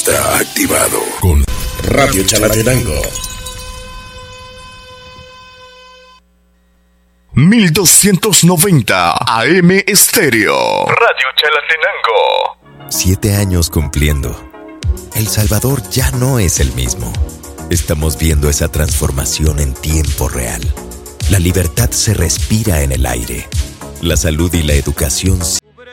está activado con Radio Chalatenango. 1290 AM Estéreo. Radio Chalatenango. 7 años cumpliendo. El Salvador ya no es el mismo. Estamos viendo esa transformación en tiempo real. La libertad se respira en el aire. La salud y la educación